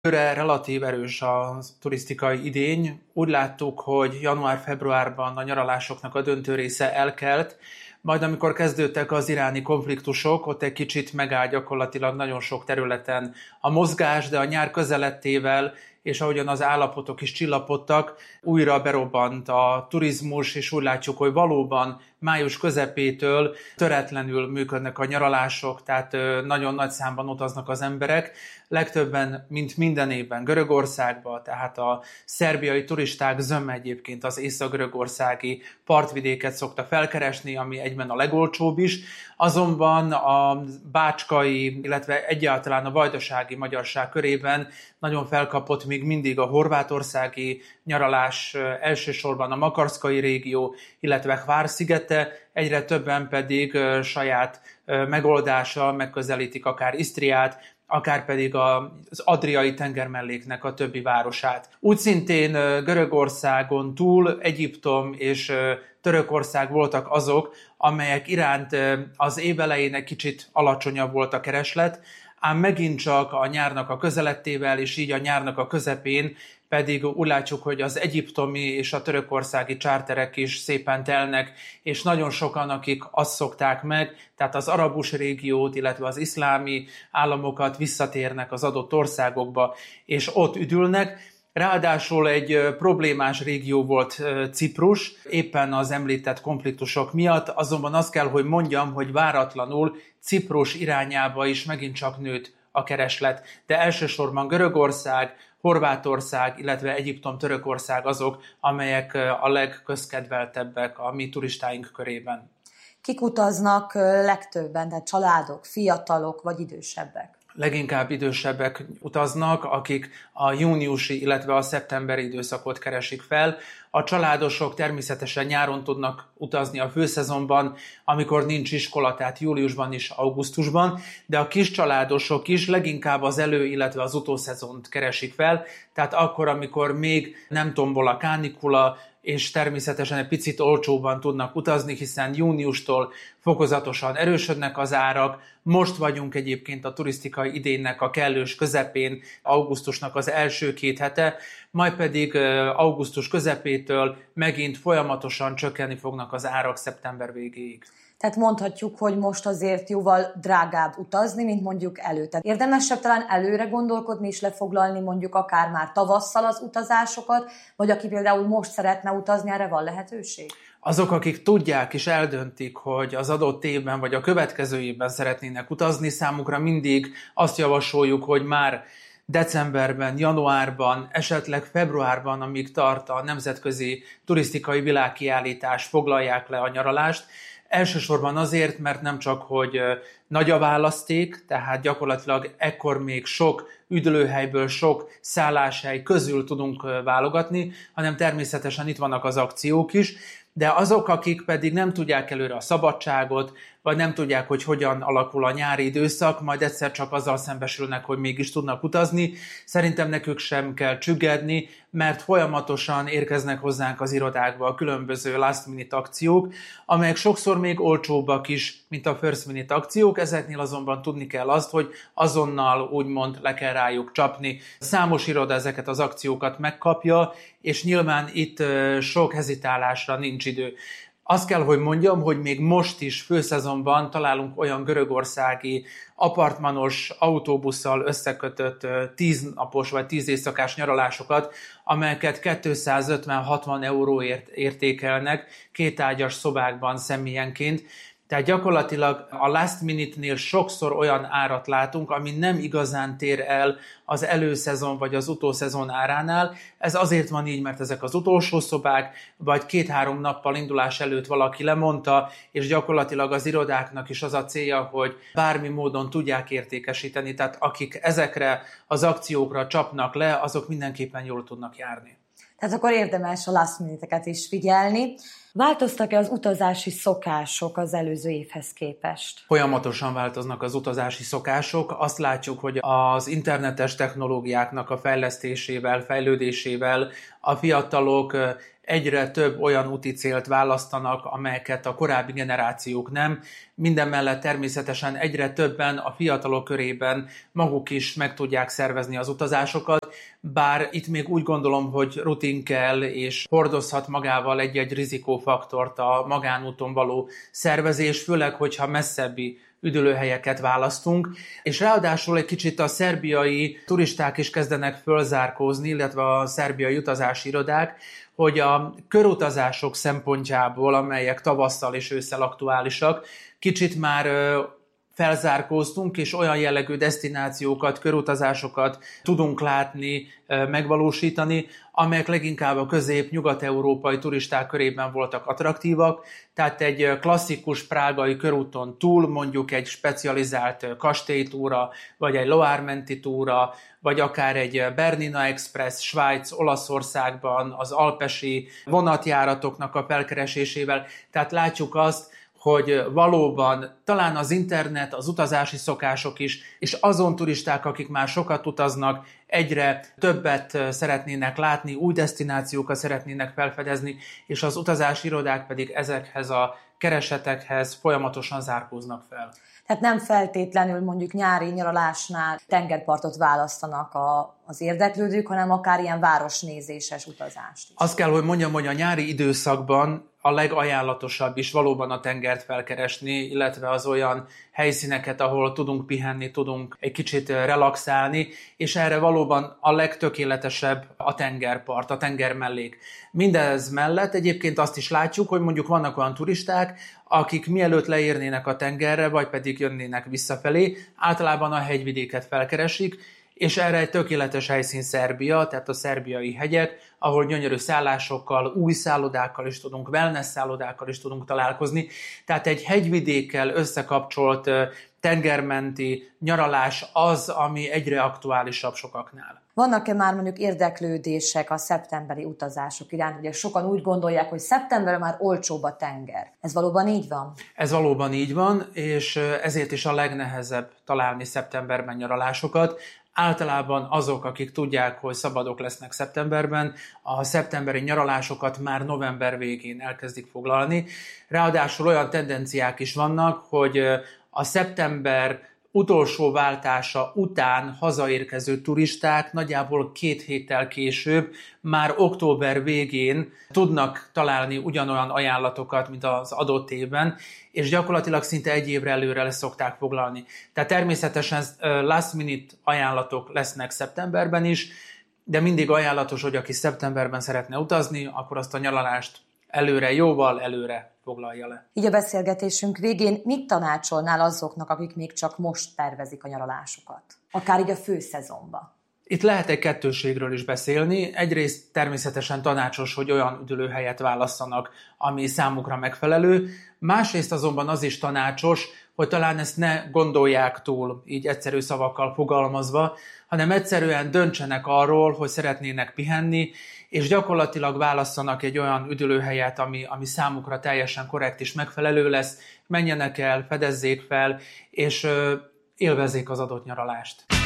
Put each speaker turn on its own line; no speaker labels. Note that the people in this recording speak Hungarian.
Őre relatív erős a turisztikai idény. Úgy láttuk, hogy január-februárban a nyaralásoknak a döntő része elkelt, majd amikor kezdődtek az iráni konfliktusok, ott egy kicsit megállt gyakorlatilag nagyon sok területen a mozgás, de a nyár közelettével, és ahogyan az állapotok is csillapodtak, újra berobbant a turizmus, és úgy látjuk, hogy valóban május közepétől töretlenül működnek a nyaralások, tehát nagyon nagy számban utaznak az emberek. Legtöbben, mint minden évben Görögországba, tehát a szerbiai turisták zöme egyébként az észak-görögországi partvidéket szokta felkeresni, ami egyben a legolcsóbb is. Azonban a bácskai, illetve egyáltalán a vajdasági magyarság körében nagyon felkapott még mindig a horvátországi nyaralás, elsősorban a makarszkai régió, illetve Hvár-szigete, egyre többen pedig saját megoldással megközelítik akár Isztriát, akár pedig az Adriai tengermelléknek a többi városát. Úgy szintén Görögországon túl Egyiptom és Törökország voltak azok, amelyek iránt az év elején egy kicsit alacsonyabb volt a kereslet, ám megint csak a nyárnak a közelettével, és így a nyárnak a közepén pedig úgy látjuk, hogy az egyiptomi és a törökországi csárterek is szépen telnek, és nagyon sokan, akik azt szokták meg, tehát az arabus régiót, illetve az iszlámi államokat visszatérnek az adott országokba, és ott üdülnek. Ráadásul egy problémás régió volt Ciprus, éppen az említett konfliktusok miatt, azonban azt kell, hogy mondjam, hogy váratlanul Ciprus irányába is megint csak nőtt a kereslet, de elsősorban Görögország, Horvátország, illetve Egyiptom, Törökország azok, amelyek a legközkedveltebbek a mi turistáink körében.
Kik utaznak legtöbben, tehát családok, fiatalok vagy idősebbek?
Leginkább idősebbek utaznak, akik a júniusi, illetve a szeptemberi időszakot keresik fel. A családosok természetesen nyáron tudnak utazni a főszezonban, amikor nincs iskola, tehát júliusban és augusztusban, de a kis családosok is leginkább az illetve az utószezont keresik fel, tehát akkor, amikor még nem tombol a kánikula, és természetesen egy picit olcsóban tudnak utazni, hiszen júniustól fokozatosan erősödnek az árak. Most vagyunk egyébként a turisztikai idénynek a kellős közepén, augusztusnak az első 2 hete, majd pedig augusztus közepétől megint folyamatosan csökkenni fognak az árak szeptember végéig.
Tehát mondhatjuk, hogy most azért jóval drágább utazni, mint mondjuk elő. Tehát érdemesebb talán előre gondolkodni és lefoglalni mondjuk akár már tavasszal az utazásokat, vagy aki például most szeretne utazni, erre van lehetőség?
Azok, akik tudják és eldöntik, hogy az adott évben vagy a következő évben szeretnének utazni, számukra mindig azt javasoljuk, hogy már decemberben, januárban, esetleg februárban, amíg tart a Nemzetközi Turisztikai Világkiállítás, foglalják le a nyaralást. Elsősorban azért, mert nem csak, hogy nagy a választék, tehát gyakorlatilag ekkor még sok üdülőhelyből, sok szálláshely közül tudunk válogatni, hanem természetesen itt vannak az akciók is, de azok, akik pedig nem tudják előre a szabadságot, vagy nem tudják, hogy hogyan alakul a nyári időszak, majd egyszer csak azzal szembesülnek, hogy mégis tudnak utazni. Szerintem nekük sem kell csüggedni, mert folyamatosan érkeznek hozzánk az irodákba a különböző last minute akciók, amelyek sokszor még olcsóbbak is, mint a first minute akciók. Ezeknél azonban tudni kell azt, hogy azonnal úgymond le kell rájuk csapni. Számos iroda ezeket az akciókat megkapja, és nyilván itt sok hezitálásra nincs idő. Azt kell, hogy mondjam, hogy még most is főszezonban találunk olyan görögországi apartmanos autóbusszal összekötött 10 napos vagy 10 éjszakás nyaralásokat, amelyeket 250-60 euróért értékelnek 2 ágyas szobákban személyenként. Tehát gyakorlatilag a last minute-nél sokszor olyan árat látunk, ami nem igazán tér el az előszezon vagy az utószezon áránál. Ez azért van így, mert ezek az utolsó szobák, vagy 2-3 nappal indulás előtt valaki lemondta, és gyakorlatilag az irodáknak is az a célja, hogy bármi módon tudják értékesíteni. Tehát akik ezekre az akciókra csapnak le, azok mindenképpen jól tudnak járni.
Tehát akkor érdemes a last minute-eket is figyelni. Változtak-e az utazási szokások az előző évhez képest?
Folyamatosan változnak az utazási szokások. Azt látjuk, hogy az internetes technológiáknak a fejlesztésével, fejlődésével a fiatalok egyre több olyan úti célt választanak, amelyeket a korábbi generációk nem. Mindemellett természetesen egyre többen a fiatalok körében maguk is meg tudják szervezni az utazásokat, bár itt még úgy gondolom, hogy rutin kell, és hordozhat magával egy-egy rizikófaktort a magánúton való szervezés, főleg, hogyha messzebbi üdülőhelyeket választunk, és ráadásul egy kicsit a szerbiai turisták is kezdenek fölzárkózni, illetve a szerbiai utazási irodák, hogy a körutazások szempontjából, amelyek tavasszal és ősszel aktuálisak, kicsit már felzárkóztunk, és olyan jellegű desztinációkat, körutazásokat tudunk látni, megvalósítani, amelyek leginkább a közép-nyugat-európai turisták körében voltak attraktívak, tehát egy klasszikus prágai körúton túl, mondjuk egy specializált kastélytúra, vagy egy Loire-menti túra, vagy akár egy Bernina Express Svájc, Olaszországban, az alpesi vonatjáratoknak a felkeresésével. Tehát látjuk azt, hogy valóban talán az internet, az utazási szokások is, és azon turisták, akik már sokat utaznak, egyre többet szeretnének látni, új desztinációkat szeretnének felfedezni, és az utazási irodák pedig ezekhez a keresetekhez folyamatosan zárkóznak fel.
Tehát nem feltétlenül mondjuk nyári nyaralásnál tengerpartot választanak az érdeklődők, hanem akár ilyen városnézéses utazást is.
Azt kell, hogy mondjam, hogy a nyári időszakban a legajánlatosabb is valóban a tengert felkeresni, illetve az olyan helyszíneket, ahol tudunk pihenni, tudunk egy kicsit relaxálni, és erre valóban a legtökéletesebb a tengerpart, a tengermellék. Mindez mellett egyébként azt is látjuk, hogy mondjuk vannak olyan turisták, akik mielőtt leérnének a tengerre, vagy pedig jönnének visszafelé, általában a hegyvidéket felkeresik, és erre egy tökéletes helyszín Szerbia, tehát a szerbiai hegyek, ahol gyönyörű szállásokkal, új szállodákkal is tudunk, wellness szállodákkal is tudunk találkozni. Tehát egy hegyvidékkel összekapcsolt tengermenti nyaralás az, ami egyre aktuálisabb sokaknál.
Vannak-e már mondjuk érdeklődések a szeptemberi utazások iránt? Ugye sokan úgy gondolják, hogy szeptemberben már olcsóbb a tenger. Ez valóban így van?
Ez valóban így van, és ezért is a legnehezebb találni szeptemberben nyaralásokat. Általában azok, akik tudják, hogy szabadok lesznek szeptemberben, a szeptemberi nyaralásokat már november végén elkezdik foglalni. Ráadásul olyan tendenciák is vannak, hogy a szeptember utolsó váltása után hazaérkező turisták nagyjából 2 héttel később, már október végén tudnak találni ugyanolyan ajánlatokat, mint az adott évben, és gyakorlatilag szinte 1 évre előre le szokták foglalni. Tehát természetesen last minute ajánlatok lesznek szeptemberben is, de mindig ajánlatos, hogy aki szeptemberben szeretne utazni, akkor azt a nyaralást jóval előre foglalja le.
Így a beszélgetésünk végén mit tanácsolnál azoknak, akik még csak most tervezik a nyaralásukat? Akár így a főszezonban.
Itt lehet egy kettőségről is beszélni. Egyrészt természetesen tanácsos, hogy olyan üdülőhelyet válasszanak, ami számukra megfelelő. Másrészt azonban az is tanácsos, hogy talán ezt ne gondolják túl, így egyszerű szavakkal fogalmazva, hanem egyszerűen döntsenek arról, hogy szeretnének pihenni, és gyakorlatilag válasszanak egy olyan üdülőhelyet, ami számukra teljesen korrekt és megfelelő lesz, menjenek el, fedezzék fel, és élvezzék az adott nyaralást.